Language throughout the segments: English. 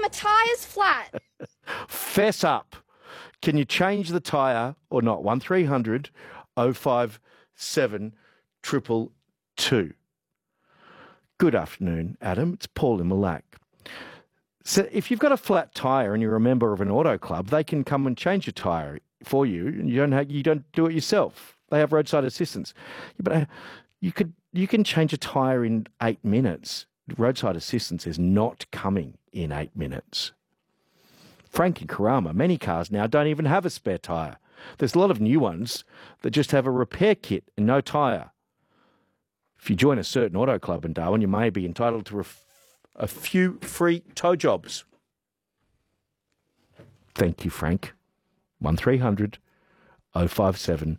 my tyre's flat. Fess up. Can you change the tyre or not? 1300 057 222. Good afternoon, Adam. It's Paul in Mille Lacs. So if you've got a flat tyre and you're a member of an auto club, they can come and change your tyre for you, and you don't do it yourself. They have roadside assistance. But you can change a tyre in 8 minutes. Roadside assistance is not coming in 8 minutes. Frank in Karama, many cars now don't even have a spare tyre. There's a lot of new ones that just have a repair kit and no tyre. If you join a certain auto club in Darwin, you may be entitled to a few free tow jobs. Thank you, Frank. 1300 057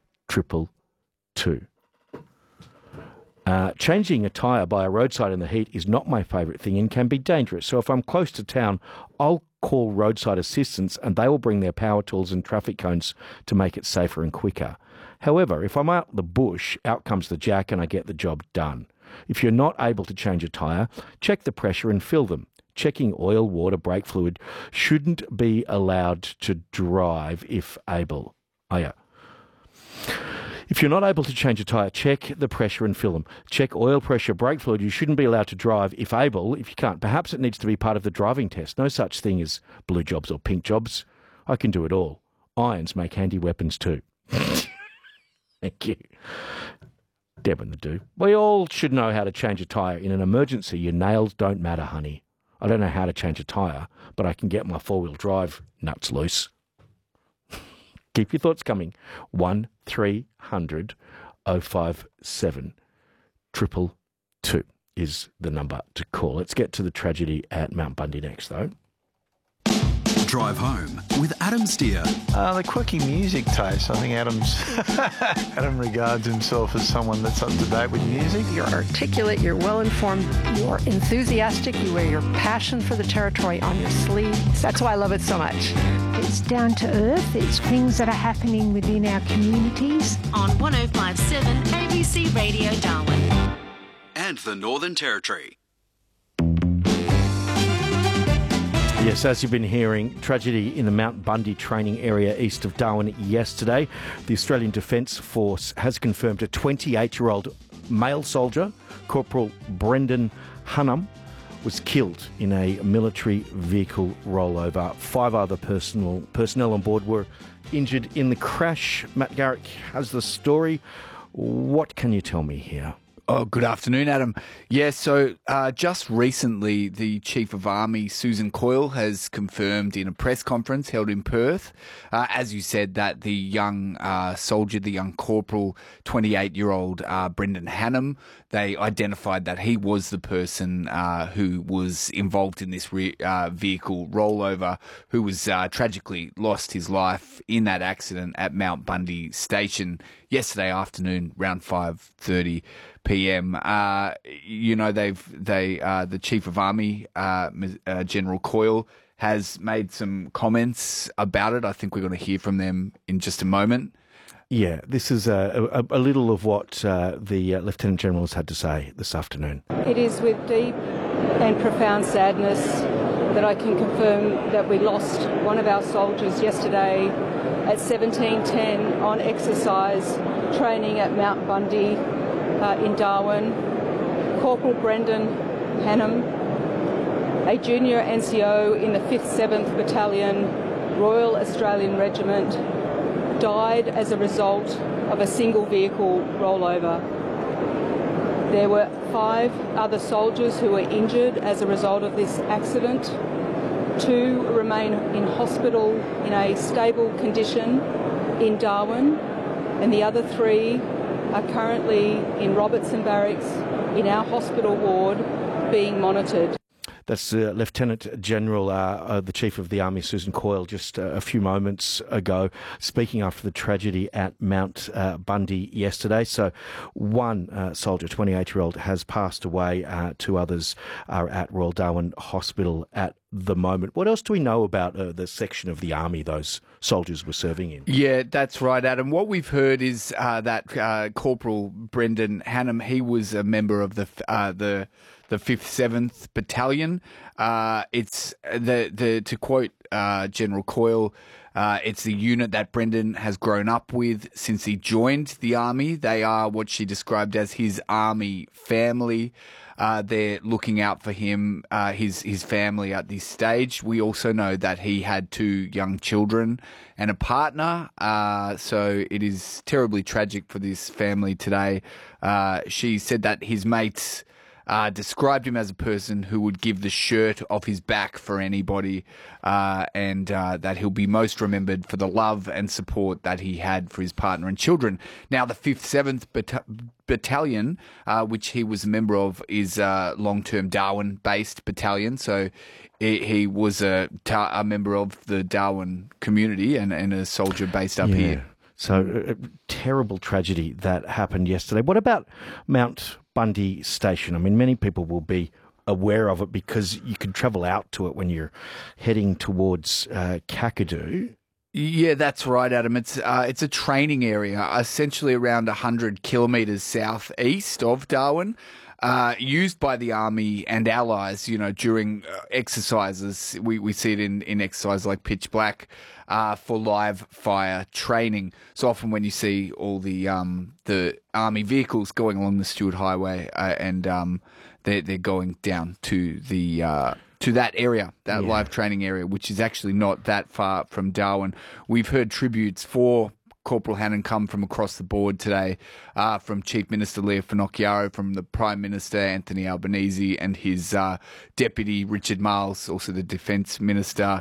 222. Changing a tyre by a roadside in the heat is not my favourite thing and can be dangerous. So if I'm close to town, I'll call roadside assistance and they will bring their power tools and traffic cones to make it safer and quicker. However, if I'm out in the bush, out comes the jack and I get the job done. If you're not able to change a tyre, check the pressure and fill them. Checking oil, water, brake fluid shouldn't be allowed to drive if able. Oh, yeah. If you're not able to change a tyre, check the pressure and fill them. Check oil pressure, brake fluid. You shouldn't be allowed to drive if able. If you can't, perhaps it needs to be part of the driving test. No such thing as blue jobs or pink jobs. I can do it all. Irons make handy weapons too. Thank you. Deb and the do. We all should know how to change a tyre. In an emergency, your nails don't matter, honey. I don't know how to change a tyre, but I can get my four-wheel drive nuts loose. Keep your thoughts coming. 1300 057 222 is the number to call. Let's get to the tragedy at Mount Bundy next, though. Drive home with Adam Steer. The quirky music taste. I think Adam regards himself as someone that's up to date with music. You're articulate, you're well-informed, you're enthusiastic, you wear your passion for the territory on your sleeves. That's why I love it so much. It's down to earth. It's things that are happening within our communities. On 105.7 ABC Radio Darwin. And the Northern Territory. Yes, as you've been hearing, tragedy in the Mount Bundy training area east of Darwin yesterday. The Australian Defence Force has confirmed a 28-year-old male soldier, Corporal Brendan Hunnam, was killed in a military vehicle rollover. 5 other personnel on board were injured in the crash. Matt Garrick has the story. What can you tell me here? Oh, good afternoon, Adam. Yeah, so just recently, the Chief of Army, Susan Coyle, has confirmed in a press conference held in Perth, as you said, that the young soldier, the young corporal, 28-year-old Brendan Hunnam, they identified that he was the person who was involved in this vehicle rollover, who was tragically lost his life in that accident at Mount Bundy Station yesterday afternoon, around 5:30 p.m. The Chief of Army, General Coyle, has made some comments about it. I think we're going to hear from them in just a moment. Yeah, this is a little of what the Lieutenant General has had to say this afternoon. It is with deep and profound sadness that I can confirm that we lost one of our soldiers yesterday at 17:10 on exercise training at Mount Bundy in Darwin. Corporal Brendan Hunnam, a junior NCO in the 5th 7th Battalion, Royal Australian Regiment, died as a result of a single vehicle rollover. There were 5 other soldiers who were injured as a result of this accident. 2 remain in hospital in a stable condition in Darwin, and the other 3 are currently in Robertson Barracks in our hospital ward being monitored. That's Lieutenant General, the Chief of the Army, Susan Coyle, just a few moments ago, speaking after the tragedy at Mount Bundy yesterday. So one soldier, 28-year-old, has passed away. 2 others are at Royal Darwin Hospital at the moment. What else do we know about the section of the Army those soldiers were serving in? Yeah, that's right, Adam. What we've heard is that Corporal Brendan Hunnam, he was a member of the the 5th, 7th Battalion. It's to quote General Coyle, it's the unit that Brendan has grown up with since he joined the Army. They are what she described as his Army family. They're looking out for him, his family at this stage. We also know that he had 2 young children and a partner. So it is terribly tragic for this family today. She said that his mates described him as a person who would give the shirt off his back for anybody, and that he'll be most remembered for the love and support that he had for his partner and children. Now, the 5th, 7th Battalion, which he was a member of, is a long-term Darwin-based battalion. So he was a member of the Darwin community and a soldier based up here. So a terrible tragedy that happened yesterday. What about Mount Bundy Station? I mean, many people will be aware of it because you can travel out to it when you're heading towards Kakadu. Yeah, that's right, Adam. It's a training area, essentially around 100 kilometres southeast of Darwin, used by the Army and allies, during exercises. We see it in exercises like Pitch Black, for live fire training. So often when you see all the Army vehicles going along the Stewart Highway, and they're going down to that area, that live training area, which is actually not that far from Darwin. We've heard tributes for Corporal Hannon come from across the board today, from Chief Minister Leah Finocchiaro, from the Prime Minister Anthony Albanese, and his Deputy Richard Marles, also the Defence Minister.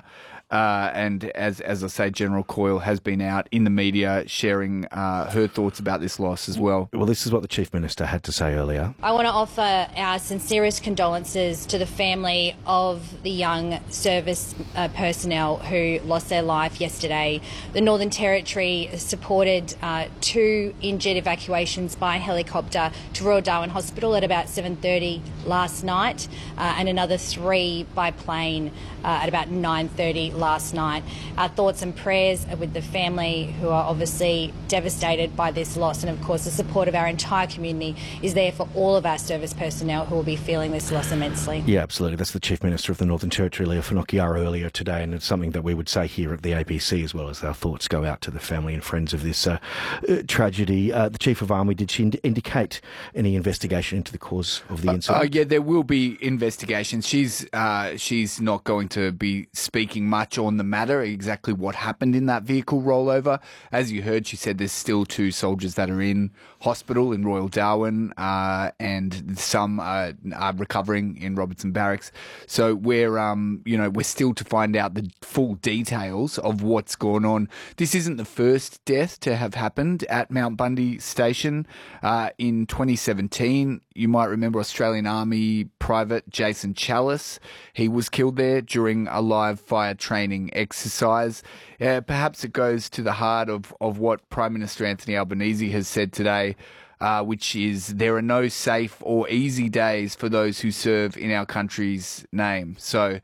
And as I say, General Coyle has been out in the media sharing her thoughts about this loss as well. Well, this is what the Chief Minister had to say earlier. I want to offer our sincerest condolences to the family of the young service personnel who lost their life yesterday. The Northern Territory supported 2 injured evacuations by helicopter to Royal Darwin Hospital at about 7:30 last night, and another 3 by plane at about 9:30 last night. Our thoughts and prayers are with the family, who are obviously devastated by this loss, and of course the support of our entire community is there for all of our service personnel who will be feeling this loss immensely. Yeah, absolutely. That's the Chief Minister of the Northern Territory, Leah Finocchiaro, earlier today, and it's something that we would say here at the ABC as well, as our thoughts go out to the family and friends of this tragedy. The Chief of Army, did she indicate any investigation into the cause of the incident? Yeah, there will be investigations. She's not going to be speaking much on the matter, exactly what happened in that vehicle rollover. As you heard, she said there's still 2 soldiers that are in hospital in Royal Darwin, and some are recovering in Robertson Barracks. So we're still to find out the full details of what's going on. This isn't the first death to have happened at Mount Bundy Station. In 2017, you might remember Australian Army Private Jason Chalice. He was killed there during a live fire training exercise. Perhaps it goes to the heart of what Prime Minister Anthony Albanese has said today, which is there are no safe or easy days for those who serve in our country's name. So,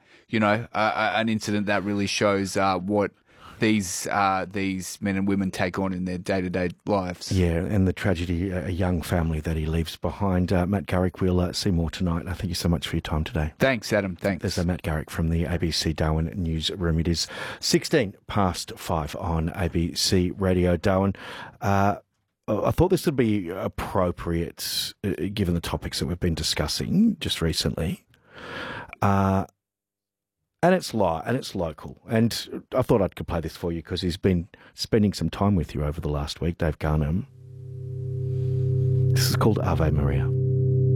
an incident that really shows what these men and women take on in their day-to-day lives. Yeah, and the tragedy, a young family that he leaves behind. Matt Garrick, we'll see more tonight. Thank you so much for your time today. Thanks, Adam. Thanks. There's Matt Garrick from the ABC Darwin newsroom. It is 5:16 on ABC Radio Darwin. I thought this would be appropriate, given the topics that we've been discussing just recently. And it's local. And I thought I could play this for you because he's been spending some time with you over the last week, Dave Garnham. This is called Ave Maria.